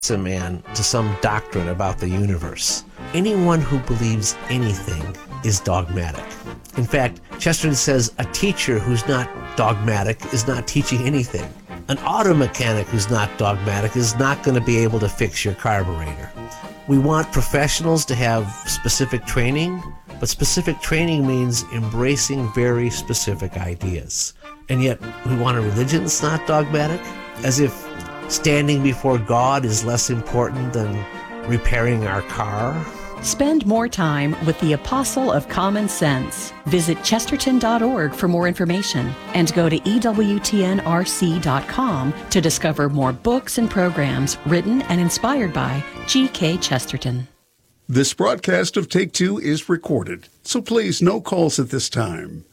a man to some doctrine about the universe. Anyone who believes anything is dogmatic. In fact, Chesterton says a teacher who's not dogmatic is not teaching anything. An auto mechanic who's not dogmatic is not going to be able to fix your carburetor. We want professionals to have specific training, but specific training means embracing very specific ideas. And yet, we want a religion that's not dogmatic, as if standing before God is less important than repairing our car. Spend more time with the Apostle of Common Sense. Visit chesterton.org for more information and go to EWTNRC.com to discover more books and programs written and inspired by G.K. Chesterton. This broadcast of Take Two is recorded, so please no calls at this time.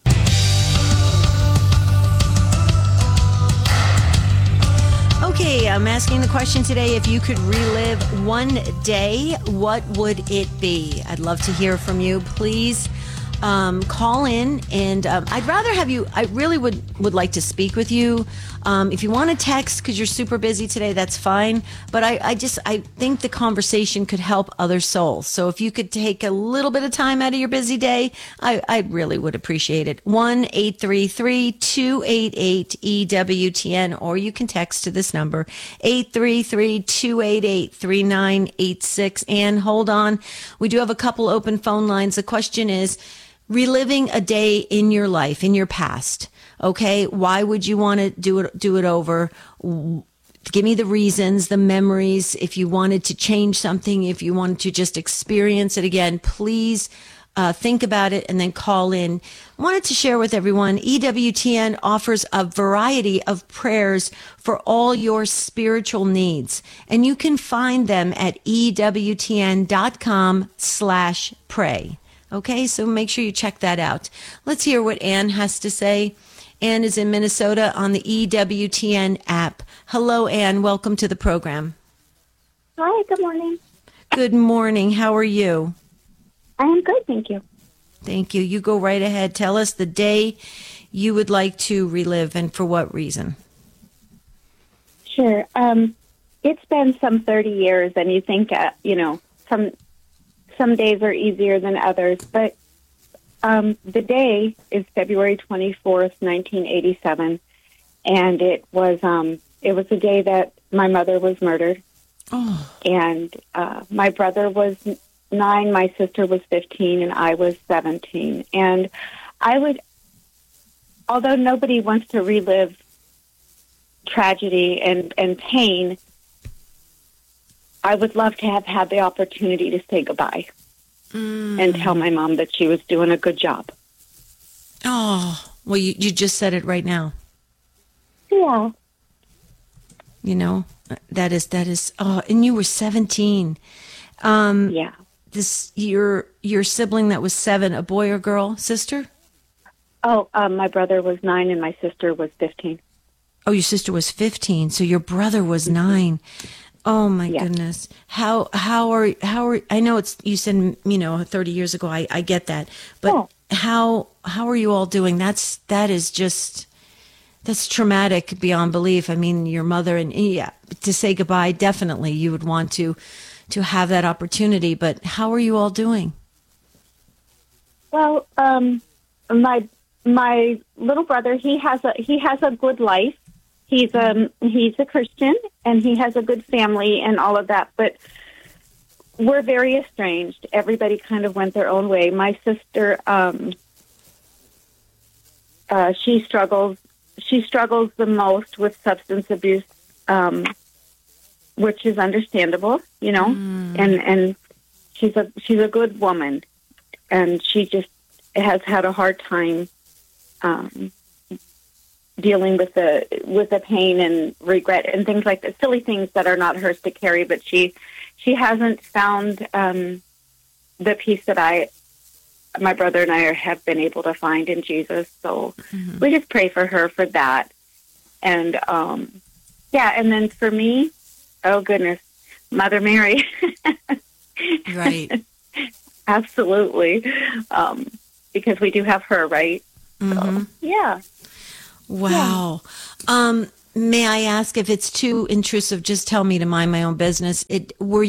Okay, I'm asking the question today, if you could relive one day, what would it be? I'd love to hear from you. Please call in, and I'd rather have you, I really would like to speak with you. If you want to text because you're super busy today, that's fine. But I think the conversation could help other souls. So if you could take a little bit of time out of your busy day, I really would appreciate it. 1-833-288-EWTN, or you can text to this number, 833-288-3986. And hold on, we do have a couple open phone lines. The question is, reliving a day in your life, in your past. Okay, why would you want to do it over? Give me the reasons, the memories. If you wanted to change something, if you wanted to just experience it again, please think about it and then call in. I wanted to share with everyone, EWTN offers a variety of prayers for all your spiritual needs, and you can find them at EWTN.com/pray. Okay, so make sure you check that out. Let's hear what Ann has to say. Ann is in Minnesota on the EWTN app. Hello, Ann. Welcome to the program. Hi, good morning. Good morning. How are you? I am good, thank you. Thank you. You go right ahead. Tell us the day you would like to relive and for what reason. Sure. It's been some 30 years, and you think, some days are easier than others, but the day is February 24th, 1987, and it was a day that my mother was murdered. Oh. And my brother was 9, my sister was 15, and I was 17. And although nobody wants to relive tragedy and pain, I would love to have had the opportunity to say goodbye and tell my mom that she was doing a good job. Oh, well, you just said it right now. Yeah. You know, that is, oh, and you were 17. Yeah. Your sibling that was 7, a boy or girl, sister? Oh, my brother was 9 and my sister was 15. Oh, your sister was 15, so your brother was 9. Oh my goodness. How are I know you said 30 years ago. I get that. But how are you all doing? That's traumatic beyond belief. I mean, your mother, and to say goodbye, definitely you would want to have that opportunity, but how are you all doing? Well, my little brother, he has a good life. He's a Christian, and he has a good family and all of that, but we're very estranged. Everybody kind of went their own way. My sister, she struggles the most with substance abuse, which is understandable, and she's a good woman, and she just has had a hard time dealing with the pain and regret and things like that, silly things that are not hers to carry. But she hasn't found the peace that my brother and I have been able to find in Jesus. So we just pray for her for that. And and then for me, oh goodness, Mother Mary. Right. Absolutely. Because we do have her, right? Mm-hmm. So, yeah. Wow. May I ask, if it's too intrusive, just tell me to mind my own business. Were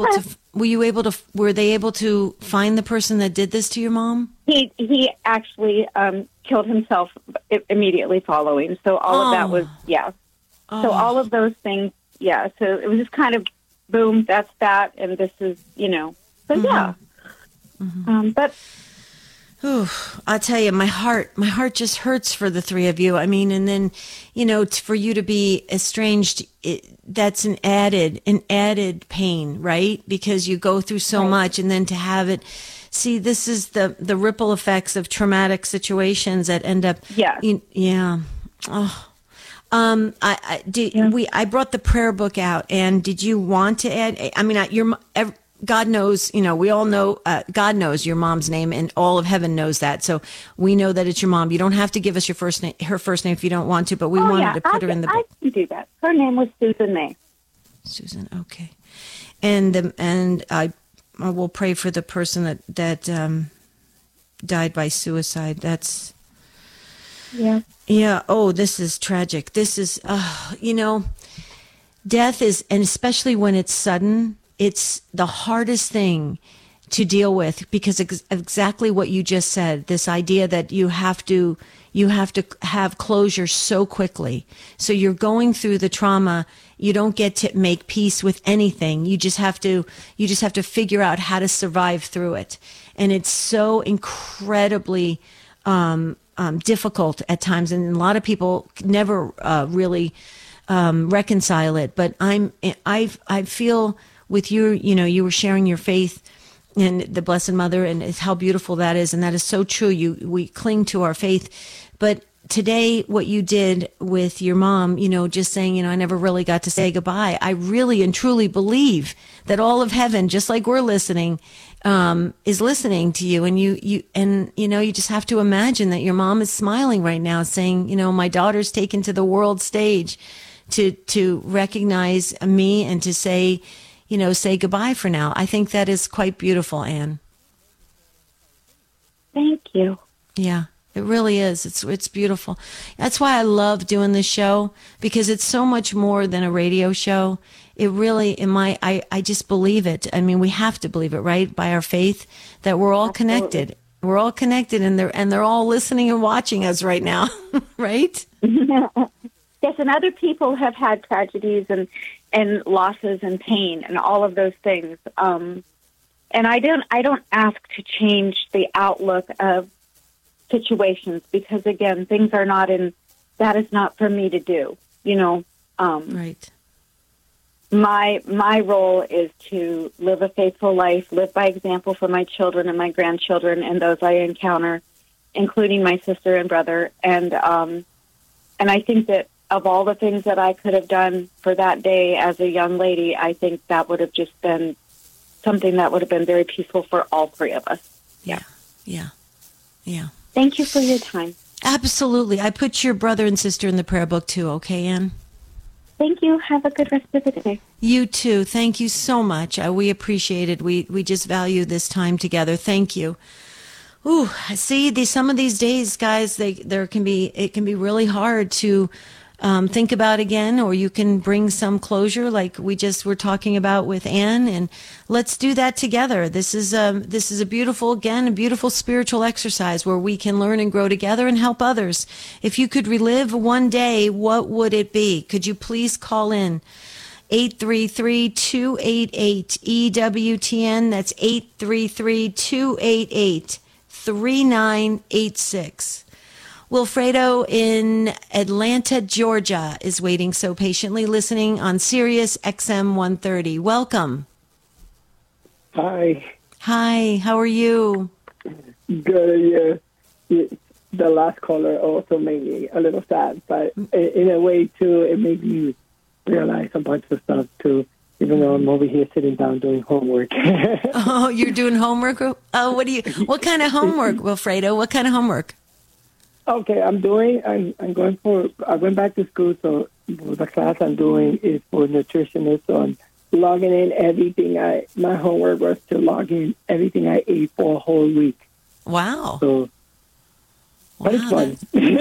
they able to find the person that did this to your mom? He actually killed himself immediately following. So all of that was, So all of those things, So it was just kind of, boom, that's that. And this is, so yeah. But Ooh, I'll tell you, my heart just hurts for the three of you. I mean, and then, for you to be estranged, that's an added pain, right? Because you go through so much, and then to have it, see, this is the ripple effects of traumatic situations that end up, Oh, I brought the prayer book out, and did you want to add? I mean, God knows, we all know, God knows your mom's name, and all of heaven knows that. So we know that it's your mom. You don't have to give us her first name if you don't want to, but we wanted to put her in the book. I can do that. Her name was Susan May. Susan, okay. And I will pray for the person that died by suicide. That's, yeah. Oh, this is tragic. This is, death is, and especially when it's sudden, it's the hardest thing to deal with, because exactly what you just said, this idea that you have to have closure so quickly. So you're going through the trauma. You don't get to make peace with anything. You just have to figure out how to survive through it. And it's so incredibly, difficult at times. And a lot of people never, really, reconcile it. But I feel with you, you were sharing your faith in the Blessed Mother, and how beautiful that is. And that is so true. We cling to our faith. But today, what you did with your mom, just saying, I never really got to say goodbye. I really and truly believe that all of heaven, just like we're listening, is listening to you. And you just have to imagine that your mom is smiling right now, saying, my daughter's taken to the world stage to recognize me and to say goodbye for now. I think that is quite beautiful, Anne. Thank you. Yeah, it really is. It's beautiful. That's why I love doing this show, because it's so much more than a radio show. It really, I just believe it. I mean, we have to believe it, right? By our faith, that we're all connected. We're all connected, and they're all listening and watching us right now, right? Yes, and other people have had tragedies and losses and pain and all of those things. And I don't ask to change the outlook of situations, because again, things are not that is not for me to do, Right. My role is to live a faithful life, live by example for my children and my grandchildren and those I encounter, including my sister and brother. And I think that of all the things that I could have done for that day as a young lady, I think that would have just been something that would have been very peaceful for all three of us. Yeah. Thank you for your time. Absolutely. I put your brother and sister in the prayer book too, okay, Anne? Thank you. Have a good rest of the day. You too. Thank you so much. We appreciate it. We just value this time together. Thank you. Ooh, see, some of these days, guys, it can be really hard to think about again, or you can bring some closure, like we just were talking about with Anne, and let's do that together. This is a beautiful spiritual exercise where we can learn and grow together and help others. If you could relive one day, what would it be? Could you please call in 833-288-EWTN? That's 833-288-3986. Wilfredo in Atlanta, Georgia is waiting so patiently, listening on Sirius XM 130. Welcome. Hi. Hi, how are you? Good. Yeah. The last caller also made me a little sad, but in a way, too, it made me realize a bunch of stuff, too, even though I'm over here sitting down doing homework. Oh, you're doing homework? Oh, what kind of homework, Wilfredo? What kind of homework? Okay, I went back to school, so the class I'm doing is for nutritionists, so I'm logging in everything my homework was to log in everything I ate for a whole week. Wow. So But it's fun.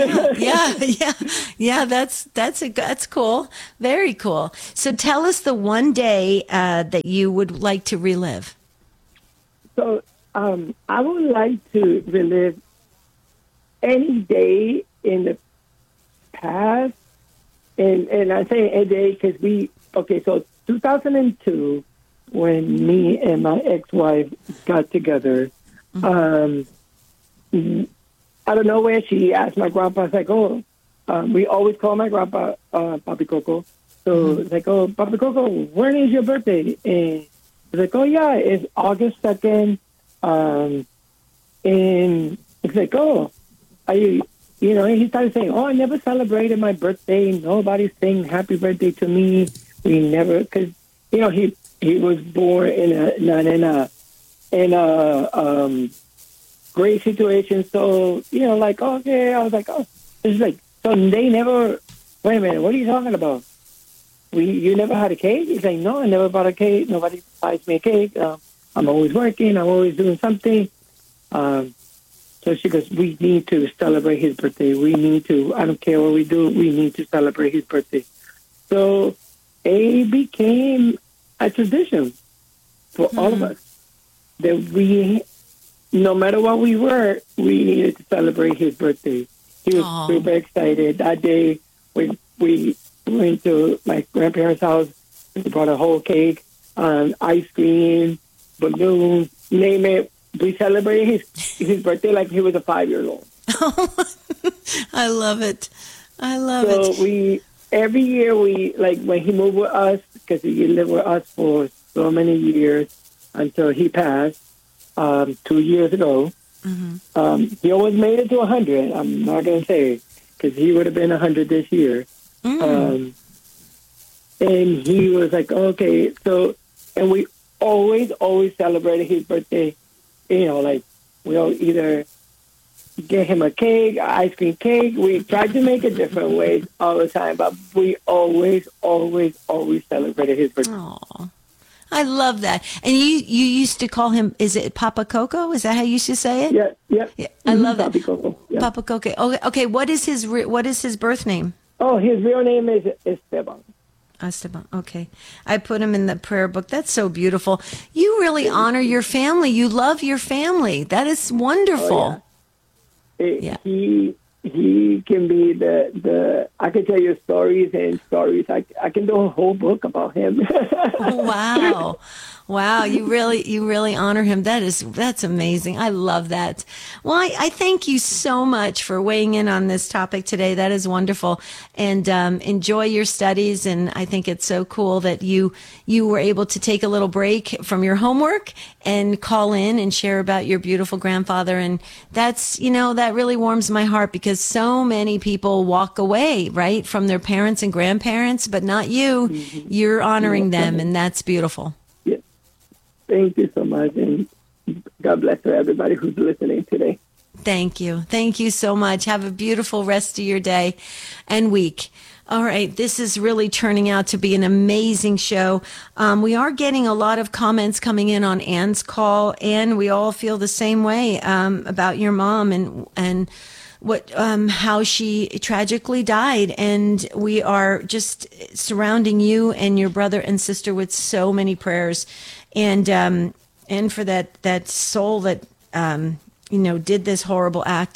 Yeah. That's cool. Very cool. So tell us the one day that you would like to relive. So I would like to relive any day in the past, and I say a day because so 2002, when me and my ex-wife got together, out of nowhere, she asked my grandpa, it's like, we always call my grandpa Papi Coco. So it's like, Papi Coco, when is your birthday? And it's like, yeah, it's August 2nd. And it's like, are you, and he started saying, I never celebrated my birthday. Nobody sang happy birthday to me. We never, because, he was born in a great situation. So, okay, I was like, it's like, so they never, wait a minute, what are you talking about? You never had a cake? He's like, no, I never bought a cake. Nobody buys me a cake. I'm always working. I'm always doing something. So she goes, we need to celebrate his birthday. We need to, I don't care what we do, we need to celebrate his birthday. So it became a tradition for all of us that we, no matter what we were, we needed to celebrate his birthday. He was super excited. That day, we went to my grandparents' house. We brought a whole cake, ice cream, balloons, name it. We celebrated his birthday like he was a 5-year-old. I love it. So every year when he moved with us, because he lived with us for so many years until he passed 2 years ago. He always made it to 100. I'm not going to say, because he would have been 100 this year. And he was like, okay, so, and we always celebrated his birthday. We'll either get him a cake, ice cream cake. We tried to make it different ways all the time, but we always celebrated his birthday. Oh, I love that. And you used to call him, is it Papa Coco? Is that how you used to say it? Yeah. I love that. Papi Coco. Yeah. Papa Coco. Okay. What is his birth name? Oh, his real name is Esteban. Esteban. Okay. I put him in the prayer book. That's so beautiful. You really honor your family. You love your family. That is wonderful. He can be the I can tell you stories and stories. I can do a whole book about him. Oh, wow. You really honor him. That's amazing. I love that. Well, I thank you so much for weighing in on this topic today. That is wonderful. And enjoy your studies. And I think it's so cool that you were able to take a little break from your homework and call in and share about your beautiful grandfather. And that's, that really warms my heart, because so many people walk away, right, from their parents and grandparents, but not you. You're honoring them, and that's beautiful. Yes. Thank you so much, and God bless everybody who's listening today. Thank you. Thank you so much. Have a beautiful rest of your day and week. All right. This is really turning out to be an amazing show. We are getting a lot of comments coming in on Anne's call, and we all feel the same way about your mom and what how she tragically died. And we are just surrounding you and your brother and sister with so many prayers, and for that soul that did this horrible act.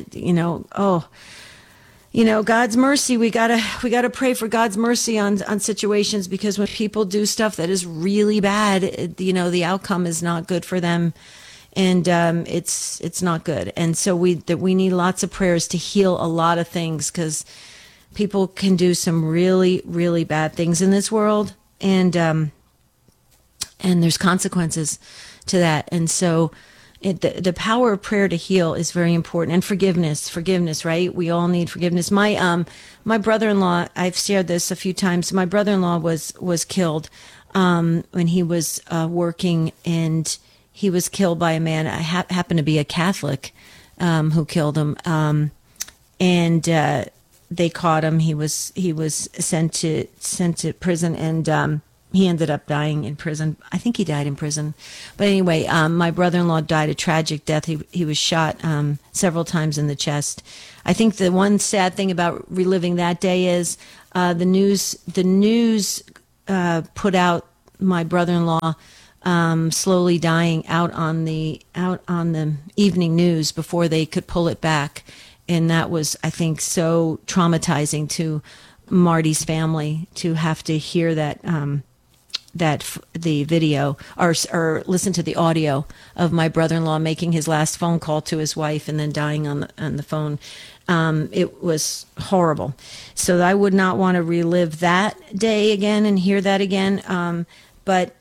God's mercy. We gotta pray for God's mercy on situations, because when people do stuff that is really bad, the outcome is not good for them, and it's not good. And so we need lots of prayers to heal a lot of things, because people can do some really, really bad things in this world, and there's consequences to that. And so the power of prayer to heal is very important. And forgiveness, right? We all need forgiveness. My brother-in-law, I've shared this a few times. My brother-in-law was killed when he was working, and he was killed by a man. Happened to be a Catholic who killed him. And they caught him. He was sent to prison, and he ended up dying in prison. I think he died in prison. But anyway, my brother-in-law died a tragic death. He was shot several times in the chest. I think the one sad thing about reliving that day is the news put out my brother-in-law slowly dying out on the evening news before they could pull it back. And that was, I think, so traumatizing to Marty's family to have to hear that the video or listen to the audio of my brother-in-law making his last phone call to his wife and then dying on the phone. It was horrible. So I would not want to relive that day again and hear that again. But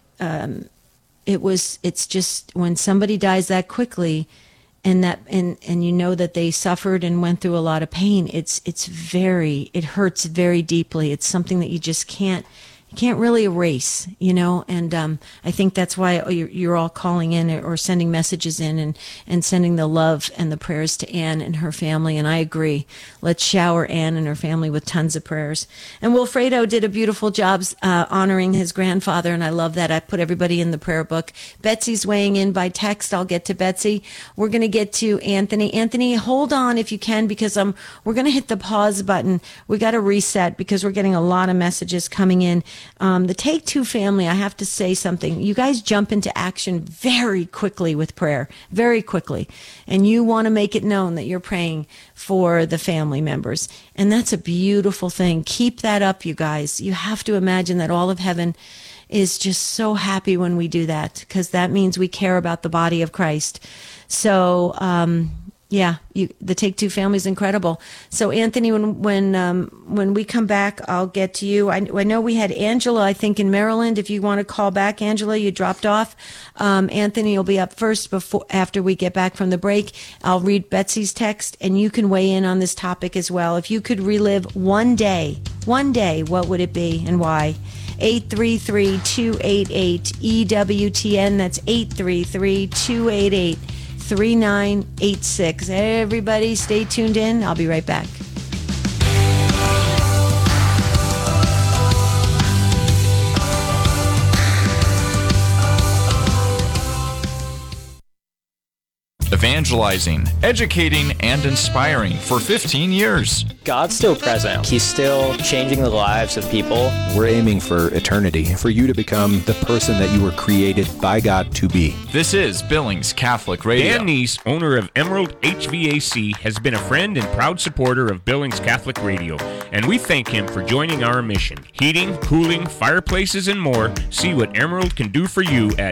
it's just when somebody dies that quickly and you know that they suffered and went through a lot of pain, it hurts very deeply. It's something that you just can't really erase, and I think that's why you're all calling in or sending messages in and sending the love and the prayers to Anne and her family. And I agree. Let's shower Anne and her family with tons of prayers. And Wilfredo did a beautiful job honoring his grandfather, and I love that. I put everybody in the prayer book. Betsy's weighing in by text. I'll get to Betsy. We're going to get to Anthony. Anthony, hold on if you can, because we're going to hit the pause button. We got to reset because we're getting a lot of messages coming in. The Take Two family, I have to say something. You guys jump into action very quickly with prayer, very quickly. And you want to make it known that you're praying for the family members. And that's a beautiful thing. Keep that up, you guys. You have to imagine that all of heaven is just so happy when we do that, because that means we care about the body of Christ. So, the Take Two family is incredible. So, Anthony, when we come back, I'll get to you. I know we had Angela, I think, in Maryland. If you want to call back, Angela, you dropped off. Anthony will be up first after we get back from the break. I'll read Betsy's text, and you can weigh in on this topic as well. If you could relive one day, what would it be and why? 833-288-EWTN. That's 833-288-3986. Everybody stay tuned in. I'll be right back. Evangelizing, educating, and inspiring for 15 years. God's still present. He's still changing the lives of people. We're aiming for eternity, for you to become the person that you were created by God to be. This is Billings Catholic Radio. Dan Neese, owner of Emerald HVAC, has been a friend and proud supporter of Billings Catholic Radio, and we thank him for joining our mission. Heating, cooling, fireplaces, and more. See what Emerald can do for you at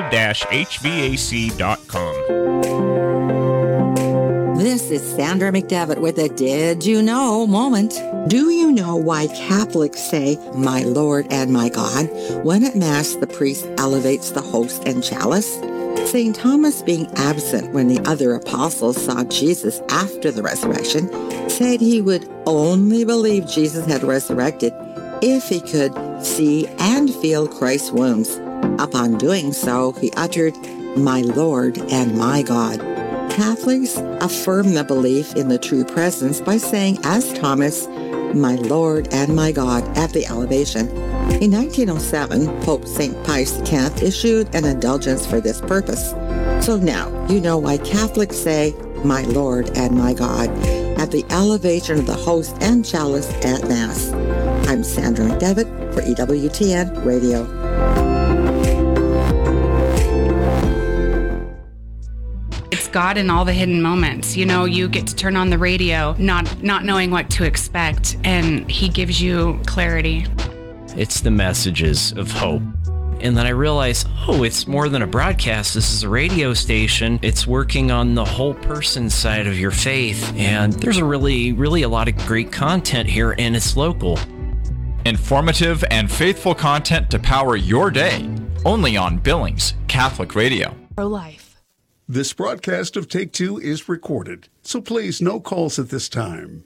emerald-hvac.com. This is Sandra McDevitt with a Did You Know moment. Do you know why Catholics say, "My Lord and my God," when at Mass the priest elevates the host and chalice? St. Thomas, being absent when the other apostles saw Jesus after the resurrection, said he would only believe Jesus had resurrected if he could see and feel Christ's wounds. Upon doing so, he uttered, "My Lord and my God." Catholics affirm the belief in the true presence by saying, as Thomas, "My Lord and my God," at the elevation. In 1907, Pope St. Pius X issued an indulgence for this purpose. So now you know why Catholics say, "My Lord and my God," at the elevation of the host and chalice at Mass. I'm Sandra McDevitt for EWTN Radio. God in all the hidden moments. You get to turn on the radio, not knowing what to expect, and he gives you clarity. It's the messages of hope. And then I realized, it's more than a broadcast. This is a radio station. It's working on the whole person side of your faith. And there's a really a lot of great content here, and it's local. Informative and faithful content to power your day. Only on Billings Catholic Radio. Pro-life. This broadcast of Take Two is recorded, so please, no calls at this time.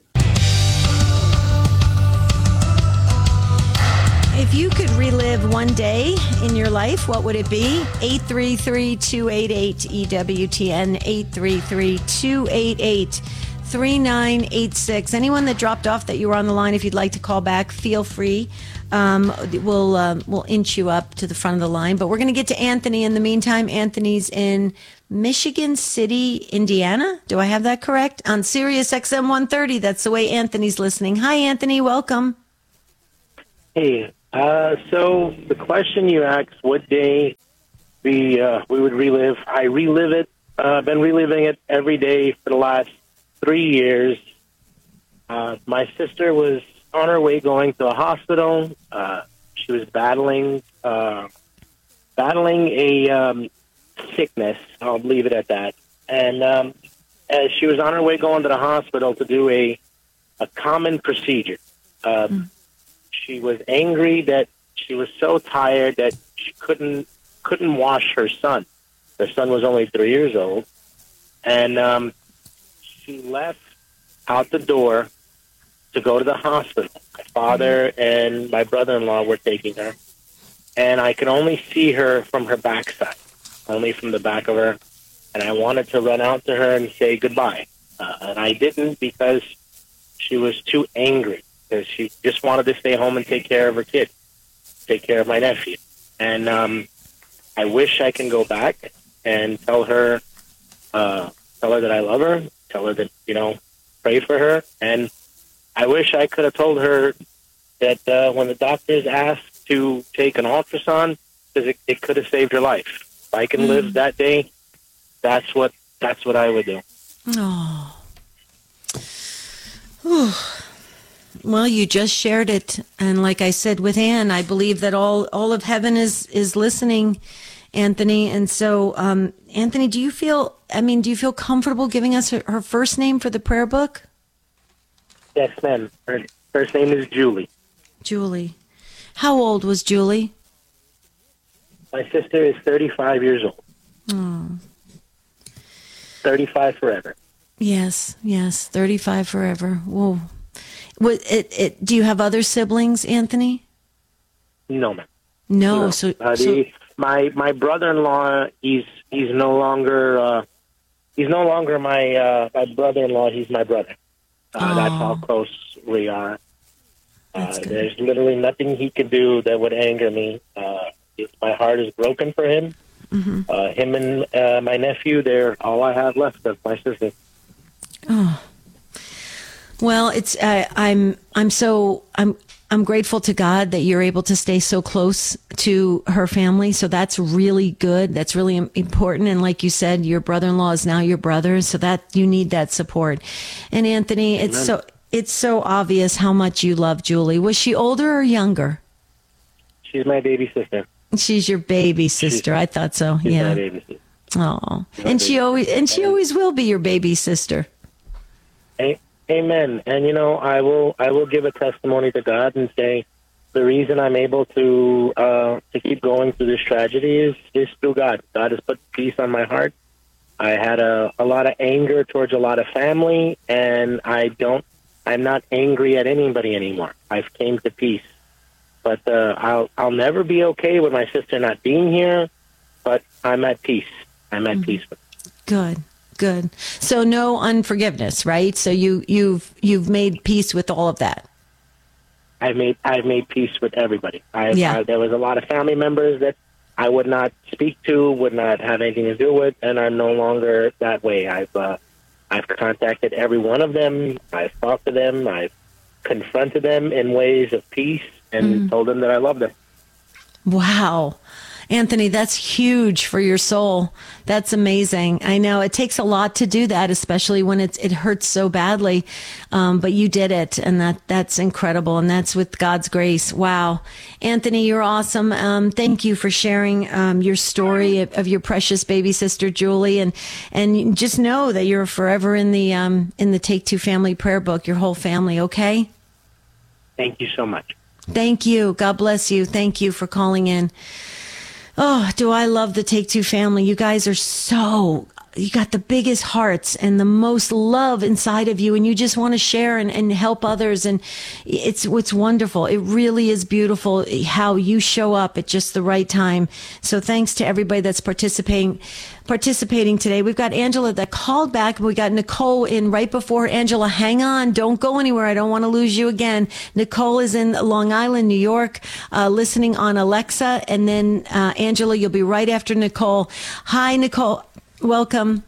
If you could relive one day in your life, what would it be? 833-288-EWTN, 833-288-3986. 3986. Anyone that dropped off that you were on the line, if you'd like to call back, feel free. We'll inch you up to the front of the line. But we're going to get to Anthony in the meantime. Anthony's in Michigan City, Indiana. Do I have that correct? On Sirius XM 130. That's the way Anthony's listening. Hi, Anthony. Welcome. Hey, so the question you asked, what day we would relive, I relive it. I've been reliving it every day for the last 3 years. My sister was on her way going to a hospital. She was battling a sickness. I'll leave it at that. And as she was on her way going to the hospital to do a common procedure, she was angry that she was so tired that she couldn't wash her son. Her son was only 3 years old. And she left out the door to go to the hospital. My father and my brother-in-law were taking her. And I could only see her from her backside, only from the back of her. And I wanted to run out to her and say goodbye. And I didn't because she was too angry. Because she just wanted to stay home and take care of her kid, take care of my nephew. And I wish I can go back and tell her that I love her, tell her that, pray for her. And I wish I could have told her that when the doctors asked to take an ultrasound, because it could have saved her life. If I can live that day, that's what I would do. Oh. Whew. Well, you just shared it. And like I said with Ann, I believe that all of heaven is listening, Anthony. And so, Anthony, do you feel comfortable giving us her first name for the prayer book? Yes, ma'am. Her first name is Julie. Julie. How old was Julie? My sister is 35 years old. Oh. 35 forever. Yes, 35 forever. Whoa. Do you have other siblings, Anthony? No, ma'am. No. My brother-in-law, he's no longer my brother-in-law. He's my brother. That's how close we are. There's literally nothing he could do that would anger me. My heart is broken for him. Mm-hmm. Him and my nephew, they're all I have left of my sister. Oh. Well, it's I'm grateful to God that you're able to stay so close to her family. So that's really good. That's really important. And like you said, your brother-in-law is now your brother, so that you need that support. And Anthony, it's so obvious how much you love Julie. Was she older or younger? She's my baby sister. She's your baby sister. I thought so. She's yeah. my baby sister. Oh, and she always will be your baby sister. Amen. And I will give a testimony to God and say the reason I'm able to keep going through this tragedy is through God. God has put peace on my heart. I had a lot of anger towards a lot of family, and I'm not angry at anybody anymore. I've came to peace. But I'll never be okay with my sister not being here, but I'm at peace. I'm at peace with her. Good. So no unforgiveness, right? So you've made peace with all of that. I've made peace with everybody. There was a lot of family members that I would not speak to, would not have anything to do with, and I'm no longer that way. I've contacted every one of them. I've talked to them. I've confronted them in ways of peace and told them that I love them. Wow. Anthony, that's huge for your soul. That's amazing. I know it takes a lot to do that, especially when it hurts so badly. But you did it, and that's incredible. And that's with God's grace. Wow. Anthony, you're awesome. Thank you for sharing your story of your precious baby sister, Julie. And just know that you're forever in the Take Two family prayer book, your whole family, okay? Thank you so much. Thank you. God bless you. Thank you for calling in. Oh, do I love the Take Two family. You guys are so the biggest hearts and the most love inside of you, and you just want to share and help others. And it's wonderful. It really is beautiful how you show up at just the right time. So thanks to everybody that's participating today. We've got Angela that called back. We got Nicole in right before. Angela, hang on. Don't go anywhere. I don't want to lose you again. Nicole is in Long Island, New York, listening on Alexa. And then, Angela, you'll be right after Nicole. Hi, Nicole. Welcome.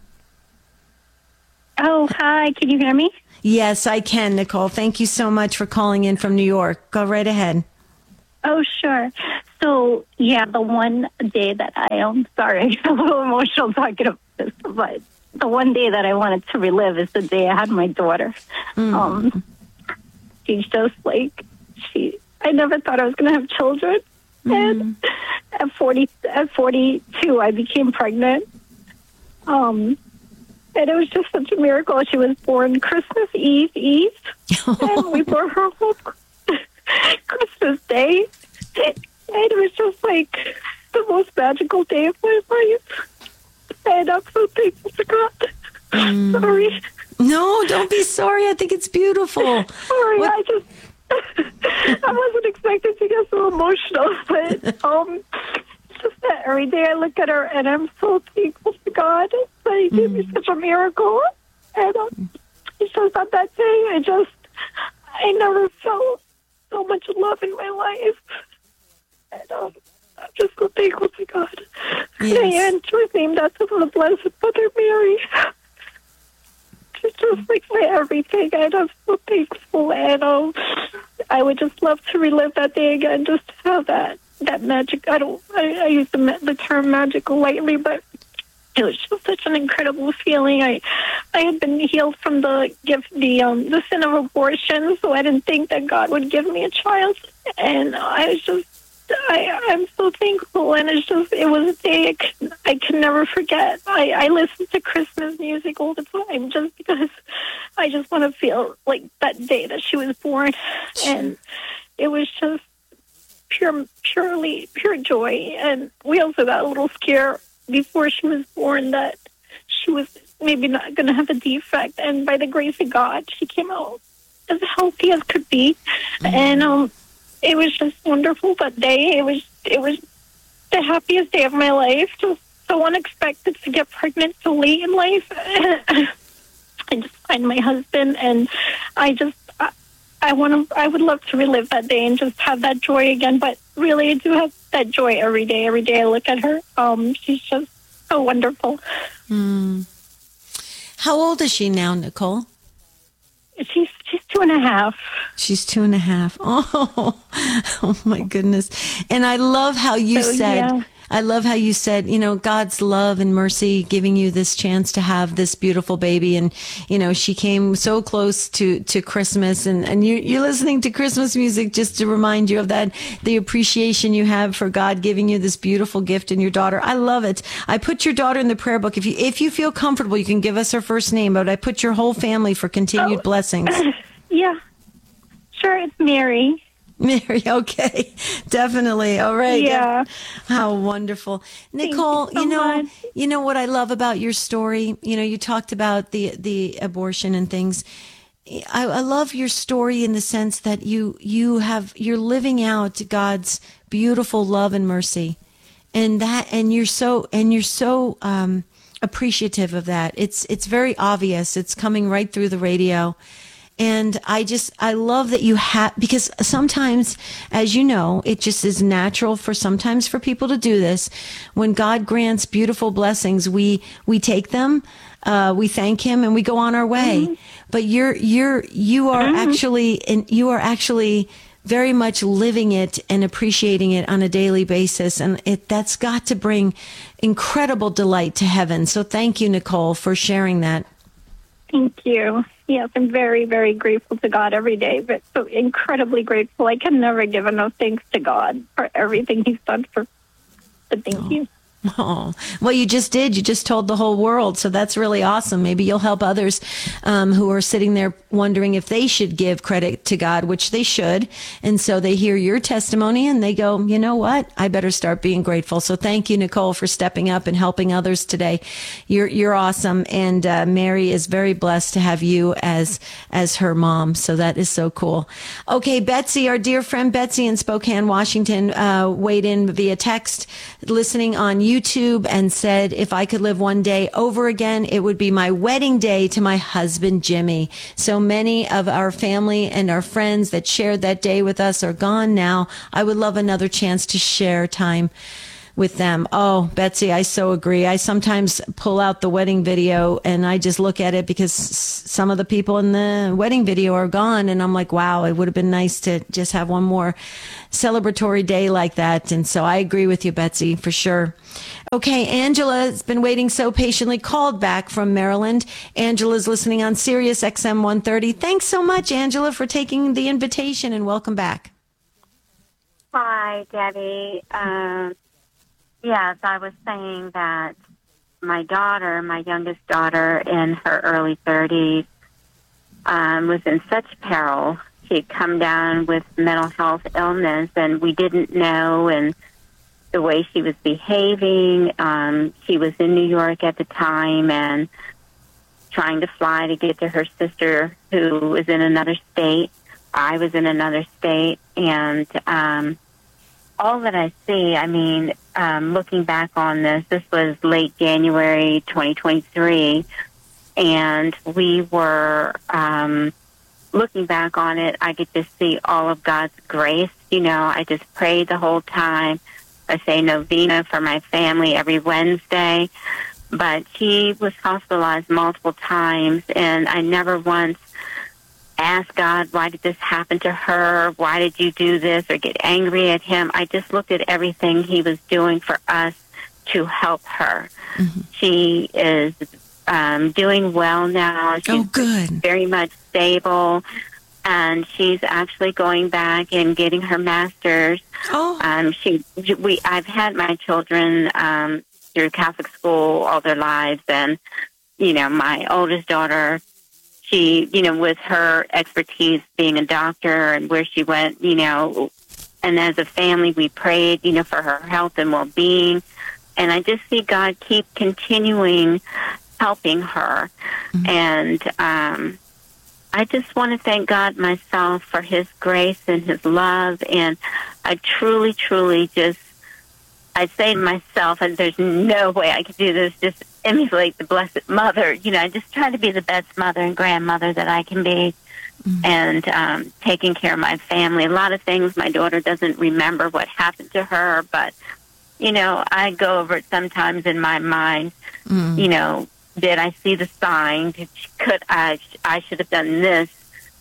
Oh, hi. Can you hear me? Yes, I can, Nicole. Thank you so much for calling in from New York. Go right ahead. Oh, sure. So, yeah, the one day that sorry, I get a little emotional talking about this, but the one day that I wanted to relive is the day I had my daughter. She's just like, I never thought I was going to have children. And at 42, I became pregnant. And it was just such a miracle. She was born Christmas Eve, and we brought her home Christmas Day. And it was just like the most magical day of my life. And I'm so thankful to God. Sorry. No, don't be sorry. I think it's beautiful. Sorry, I wasn't expecting to get so emotional, but just that every day I look at her and I'm so thankful to God that He gave me such a miracle. And it's just on that day, I never felt so much love in my life. And I'm just so thankful to God. Yes. And she was named after the Blessed Mother Mary. She's just like my everything. I'm just so thankful. And I would just love to relive that day again, just to have that magic. I use the term magical lightly, but it was just such an incredible feeling. I had been healed from the sin of abortion, so I didn't think that God would give me a child. And I'm so thankful, and it was a day I can never forget. I listen to Christmas music all the time just because I just want to feel like that day that she was born, and it was just pure joy. And we also got a little scared before she was born that she was maybe not going to have a defect, and by the grace of God, she came out as healthy as could be, and it was just wonderful that day. It was the happiest day of my life. Just so unexpected to get pregnant so late in life. I just find my husband, and I would love to relive that day and just have that joy again. But really, I do have that joy every day. Every day I look at her. She's just so wonderful. How old is she now, Nicole? She's 2.5. She's 2.5. Oh my goodness. And I love how you said, God's love and mercy giving you this chance to have this beautiful baby. And, she came so close to Christmas, and you're listening to Christmas music just to remind you of that, the appreciation you have for God giving you this beautiful gift in your daughter. I love it. I put your daughter in the prayer book. If you feel comfortable, you can give us her first name, but I put your whole family for continued blessings. Yeah. Sure, it's Mary. Mary, okay. Definitely. All right. Yeah. How wonderful. Nicole, you know what I love about your story? You talked about the abortion and things. I love your story in the sense that you're living out God's beautiful love and mercy. And you're so appreciative of that. It's very obvious. It's coming right through the radio. And I love that you have, because sometimes, as you know, it just is natural sometimes for people to do this. When God grants beautiful blessings, we take them, we thank Him, and we go on our way. Mm-hmm. But you are actually very much living it and appreciating it on a daily basis. And that's got to bring incredible delight to heaven. So thank you, Nicole, for sharing that. Thank you. Yes, I'm very, very grateful to God every day, but so incredibly grateful. I can never give enough thanks to God for everything He's done for. But thank you. Oh, well, you just did. You just told the whole world. So that's really awesome. Maybe you'll help others who are sitting there wondering if they should give credit to God, which they should. And so they hear your testimony and they go, you know what? I better start being grateful. So thank you, Nicole, for stepping up and helping others today. You're awesome. And Mary is very blessed to have you as her mom. So that is so cool. Okay, Betsy, our dear friend Betsy in Spokane, Washington, weighed in via text, listening on YouTube, and said, if I could live one day over again, it would be my wedding day to my husband, Jimmy. So many of our family and our friends that shared that day with us are gone now. I would love another chance to share time with them. Oh, Betsy, I so agree. I sometimes pull out the wedding video and I just look at it because some of the people in the wedding video are gone. And I'm like, wow, it would have been nice to just have one more celebratory day like that. And so I agree with you, Betsy, for sure. Okay, Angela has been waiting so patiently, called back from Maryland. Angela's listening on Sirius XM 130. Thanks so much, Angela, for taking the invitation, and welcome back. Hi, Debbie. Yes, I was saying that my daughter, my youngest daughter in her early 30s, was in such peril. She had come down with mental health illness, and we didn't know, and the way she was behaving. She was in New York at the time and trying to fly to get to her sister who was in another state. I was in another state, and all that I see, I mean, looking back on this was late January 2023, and we were, looking back on it, I could just see all of God's grace. You know, I just prayed the whole time. I say novena for my family every Wednesday, but she was hospitalized multiple times, and I never once ask God, why did this happen to her? Why did you do this? Or get angry at him. I just looked at everything he was doing for us to help her. Mm-hmm. She is doing well now. She's good. Very much stable. And she's actually going back and getting her master's. Oh. I've had my children through Catholic school all their lives. And, you know, my oldest daughter, she, you know, with her expertise being a doctor and where she went, you know, and as a family, we prayed, you know, for her health and well-being. And I just see God keep continuing helping her. Mm-hmm. And I just want to thank God myself for his grace and his love. And I truly, truly just, I say to myself, and there's no way I could do this, just emulate the Blessed Mother. You know, I just try to be the best mother and grandmother that I can be. Mm-hmm. And taking care of my family. A lot of things my daughter doesn't remember what happened to her, but, you know, I go over it sometimes in my mind. Mm-hmm. You know, did I see the sign? I should have done this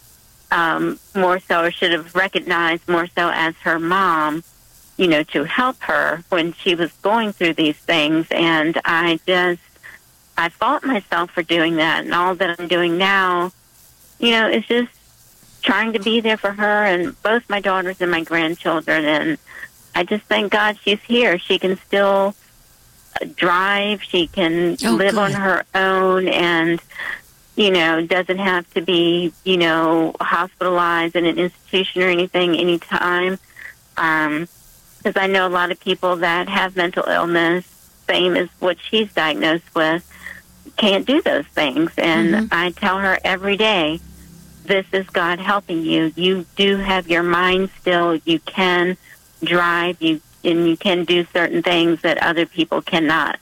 more so, or should have recognized more so as her mom, you know, to help her when she was going through these things. And I fault myself for doing that. And all that I'm doing now, you know, is just trying to be there for her and both my daughters and my grandchildren. And I just thank God she's here. She can still drive. She can live on her own and, you know, doesn't have to be, you know, hospitalized in an institution or anything anytime. Because I know a lot of people that have mental illness, same as what she's diagnosed with, can't do those things. And mm-hmm. I tell her every day, this is God helping you. You do have your mind still. You can drive. And you can do certain things that other people cannot.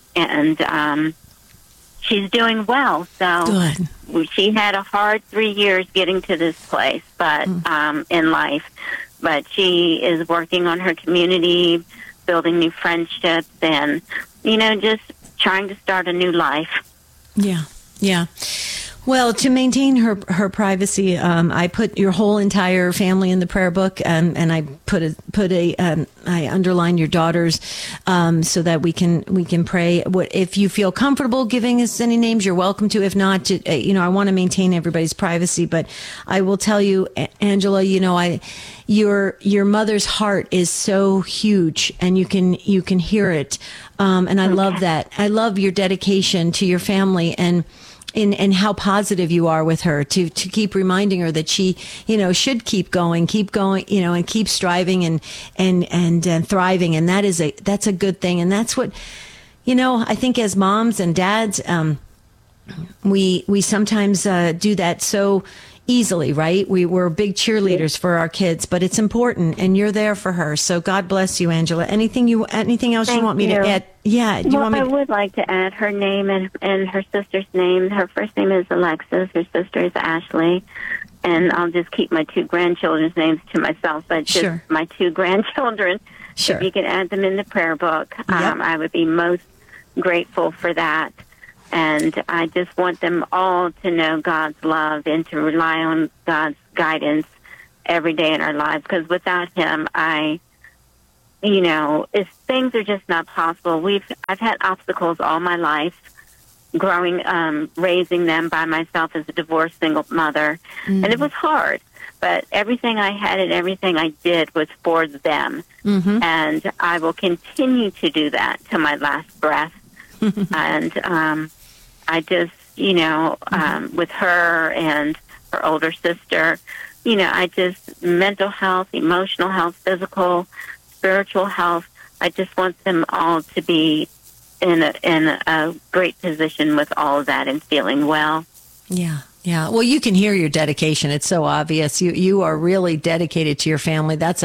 And she's doing well. So she had a hard 3 years getting to this place, but in life. But she is working on her community, building new friendships, and, you know, just trying to start a new life. Yeah, yeah. Well, to maintain her privacy, I put your whole entire family in the prayer book, and I I underline your daughters, so that we can pray. If you feel comfortable giving us any names, you're welcome to. If not, I want to maintain everybody's privacy. But I will tell you, Angela, your mother's heart is so huge, and you can hear it, and I love that. I love your dedication to your family and how positive you are with her to keep reminding her that she, should keep going, and keep striving and thriving. And that's a good thing. And that's what, I think as moms and dads, we sometimes do that so easily, right? We're big cheerleaders for our kids, but it's important, and you're there for her. So God bless you, Angela. Anything else you want me to add? Yeah. I would like to add her name and her sister's name. Her first name is Alexis. Her sister is Ashley. And I'll just keep my 2 grandchildren's names to myself, but just my 2 grandchildren. Sure. If you could add them in the prayer book, I would be most grateful for that. And I just want them all to know God's love and to rely on God's guidance every day in our lives. Because without Him, if things are just not possible. I've had obstacles all my life, growing, raising them by myself as a divorced single mother, and it was hard. But everything I had and everything I did was for them, and I will continue to do that to my last breath. And I just, with her and her older sister, I just, mental health, emotional health, physical, spiritual health, I just want them all to be in a great position with all of that and feeling well. Yeah. Yeah. Well, you can hear your dedication. It's so obvious. You are really dedicated to your family. That's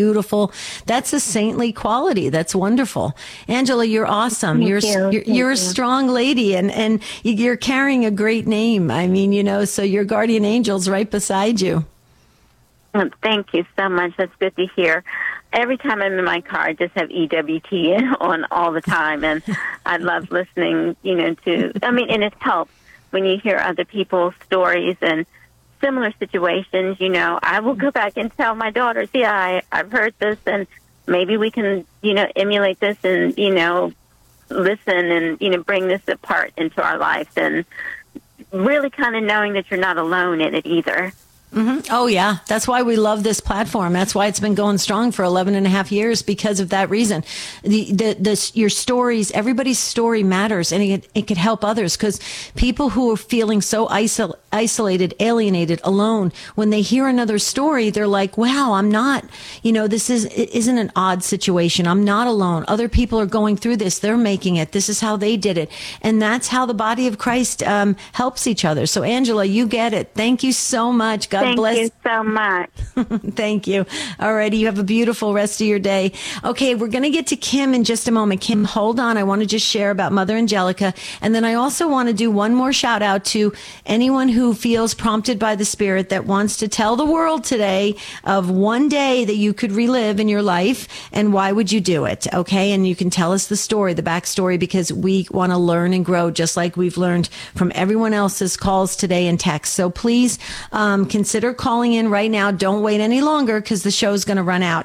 a saintly quality. That's wonderful. Angela, you're awesome. You're a strong lady, and you're carrying a great name. I mean, so your guardian angel's right beside you. Thank you so much. That's good to hear. Every time I'm in my car, I just have EWT on all the time, and I love listening, and it helps. When you hear other people's stories and similar situations, I will go back and tell my daughters, I've heard this, and maybe we can, emulate this and, listen and, bring this apart into our lives, and really kind of knowing that you're not alone in it either. Mm-hmm. Oh, yeah. That's why we love this platform. That's why it's been going strong for 11 and a half years, because of that reason. Your stories, everybody's story matters, and it could help others, because people who are feeling so isolated, alienated, alone, when they hear another story, they're like, wow, I'm not, this isn't an odd situation. I'm not alone. Other people are going through this. They're making it. This is how they did it. And that's how the body of Christ helps each other. So, Angela, you get it. Thank you so much. God bless. Thank you so much. Thank you. All righty. You have a beautiful rest of your day. Okay, we're going to get to Kim in just a moment. Kim, hold on. I want to just share about Mother Angelica. And then I also want to do one more shout out to anyone who feels prompted by the Spirit that wants to tell the world today of one day that you could relive in your life, and why would you do it? Okay. And you can tell us the story, the backstory, because we want to learn and grow just like we've learned from everyone else's calls today and texts. So please consider calling in right now. Don't wait any longer, because the show's going to run out.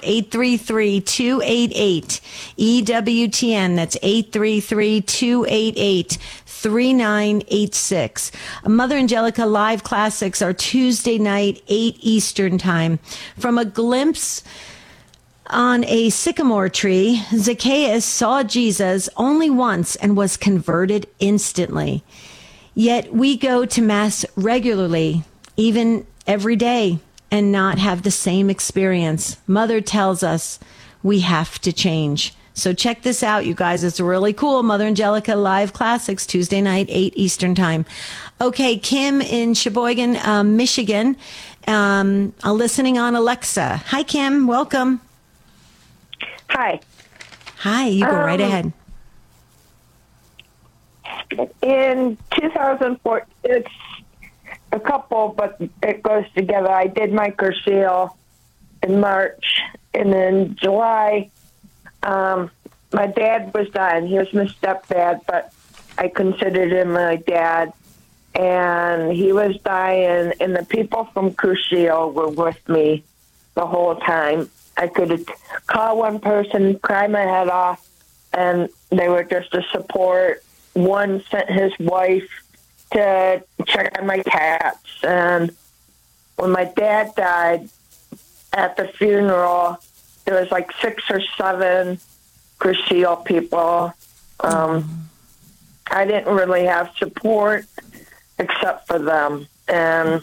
833-288-EWTN. That's 833-288-3986. Mother Angelica Live Classics are Tuesday night, 8 Eastern Time. From a glimpse on a sycamore tree, Zacchaeus saw Jesus only once and was converted instantly. Yet we go to Mass regularly, even every day, and not have the same experience. Mother tells us we have to change. So check this out, you guys. It's really cool. Mother Angelica Live Classics, Tuesday night, 8 Eastern Time. Okay, Kim in Sheboygan, Michigan, listening on Alexa. Hi, Kim. Welcome. Hi. Hi. You go right ahead. In 2004, it's a couple, but it goes together. I did my Cursil in March, and in July, my dad was dying. He was my stepdad, but I considered him my dad. and he was dying, and the people from Crucio were with me the whole time. I could call one person, cry my head off, and they were just a support. One sent his wife to check on my cats, and when my dad died at the funeral, there was like 6 or 7 Crucio people. I didn't really have support except for them, and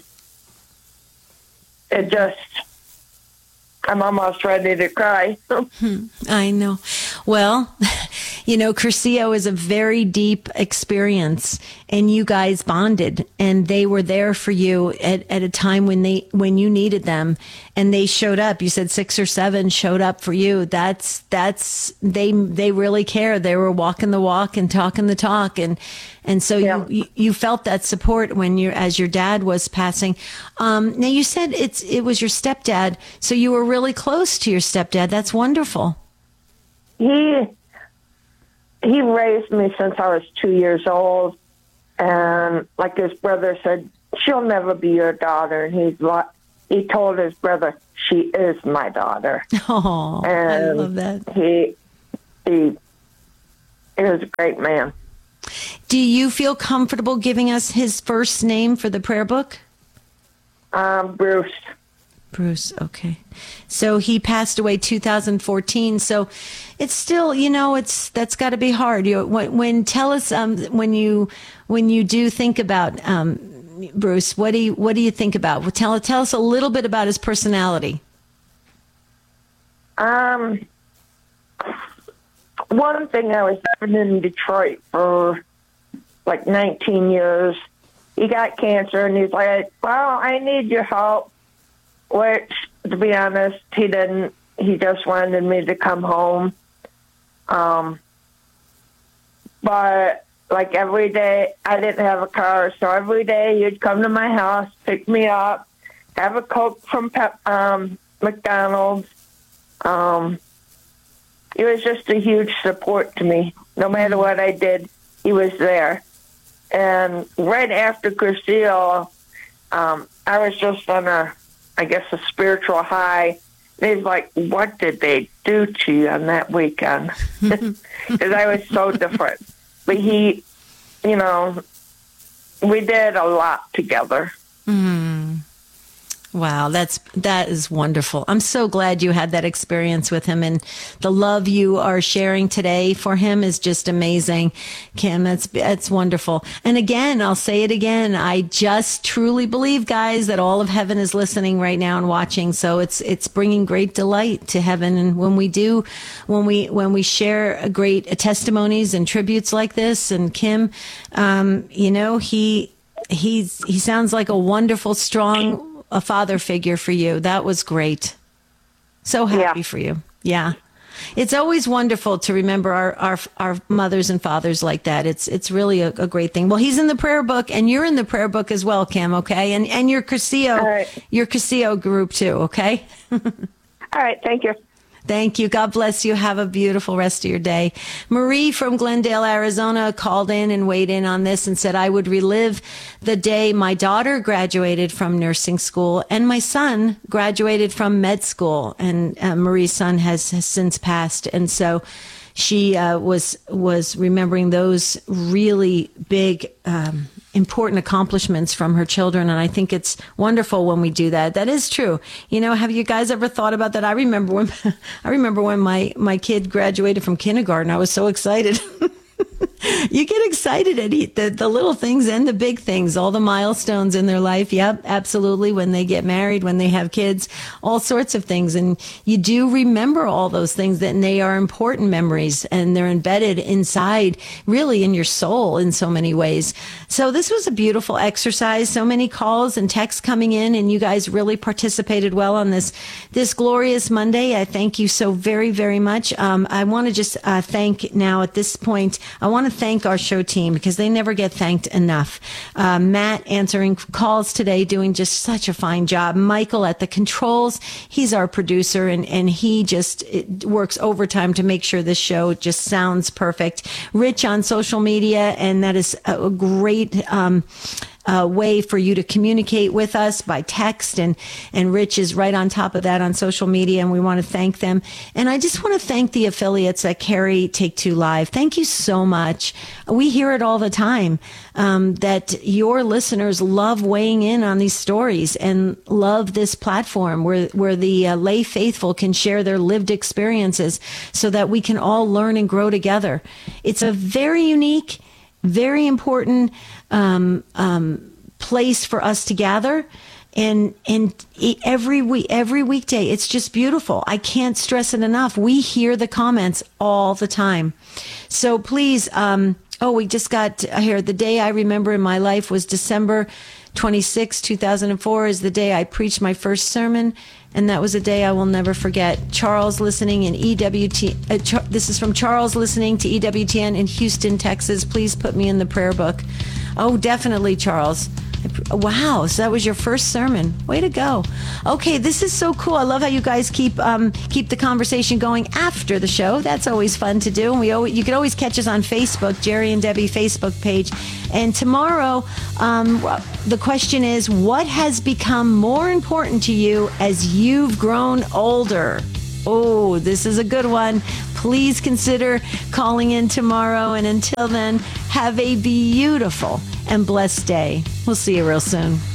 it just, I'm almost ready to cry. I know. Well, you know, Crucio is a very deep experience, and you guys bonded, and they were there for you at a time when you needed them, and they showed up. You said 6 or 7 showed up for you. They really care. They were walking the walk and talking the talk, and so you felt that support as your dad was passing. Now you said it was your stepdad, so you were really close to your stepdad. That's wonderful. He raised me since I was 2 years old, and like his brother said, she'll never be your daughter. And he told his brother, she is my daughter. Oh, I love that. He was a great man. Do you feel comfortable giving us his first name for the prayer book? Bruce. Bruce, okay. So he passed away 2014. So it's still, you know, that's got to be hard. Tell us when you do think about Bruce, what do you think about? Well, tell us a little bit about his personality. One thing, I was living in Detroit for like 19 years. He got cancer, and he's like, well, I need your help. Which, to be honest, he didn't. He just wanted me to come home. But, like, every day, I didn't have a car, so every day he'd come to my house, pick me up, have a Coke from McDonald's. He was just a huge support to me. No matter what I did, he was there. And right after Crucio, I was just on a spiritual high. And he's like, what did they do to you on that weekend? Because I was so different. But he, you know, we did a lot together. Wow, that is wonderful. I'm so glad you had that experience with him, and the love you are sharing today for him is just amazing. Kim, that's wonderful. And again, I'll say it again, I just truly believe, guys, that all of heaven is listening right now and watching. So it's bringing great delight to heaven. And when we share great testimonies and tributes like this, and Kim, you know, he sounds like a wonderful, strong a father figure for you. That was great. So happy for you. Yeah. It's always wonderful to remember our mothers and fathers like that. It's really a great thing. Well, he's in the prayer book, and you're in the prayer book as well, Kim, okay? And your Crucio group too, okay? All right. Thank you. Thank you. God bless you. Have a beautiful rest of your day. Marie from Glendale, Arizona called in and weighed in on this and said, I would relive the day my daughter graduated from nursing school and my son graduated from med school. And Marie's son has since passed. And so she was remembering those really big, important accomplishments from her children. And I think it's wonderful when we do that. That is true. You know, have you guys ever thought about that? I remember when my kid graduated from kindergarten. I was so excited. You get excited at the little things and the big things, all the milestones in their life. Yep, absolutely. When they get married, when they have kids, all sorts of things. And you do remember all those things, and they are important memories, and they're embedded inside, really in your soul in so many ways. So this was a beautiful exercise. So many calls and texts coming in, and you guys really participated well on this glorious Monday. I thank you so very, very much. I want to just thank now at this point, I want to thank our show team because they never get thanked enough. Matt answering calls today, doing just such a fine job. Michael at the controls, he's our producer, and he just works overtime to make sure this show just sounds perfect. Rich on social media, and that is a great way for you to communicate with us by text, and Rich is right on top of that on social media, and we want to thank them. And I just want to thank the affiliates that carry Take Two Live. Thank you so much. We hear it all the time, that your listeners love weighing in on these stories and love this platform where the lay faithful can share their lived experiences so that we can all learn and grow together. It's a very unique, very important place for us to gather. And every weekday, it's just beautiful. I can't stress it enough. We hear the comments all the time. So please, we just got here. The day I remember in my life was December 26, 2004 is the day I preached my first sermon. And that was a day I will never forget. Charles listening in EWT. This is from Charles listening to EWTN in Houston, Texas. Please put me in the prayer book. Oh, definitely, Charles. Wow, so that was your first sermon. Way to go. Okay, this is so cool. I love how you guys keep the conversation going after the show. That's always fun to do. And you can always catch us on Facebook, Jerry and Debbie Facebook page. And tomorrow, the question is, what has become more important to you as you've grown older? Oh, this is a good one. Please consider calling in tomorrow. And until then, have a beautiful and blessed day. We'll see you real soon.